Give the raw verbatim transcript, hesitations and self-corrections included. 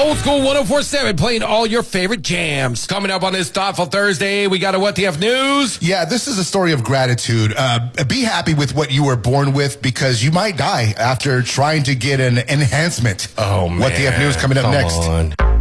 Old School one oh four point seven, playing all your favorite jams. Coming up on this Thoughtful Thursday, we got a What the F News. Yeah, this is a story of gratitude. Uh, be happy with what you were born with, because you might die after trying to get an enhancement. Oh, man. What the F News coming up Come next. on.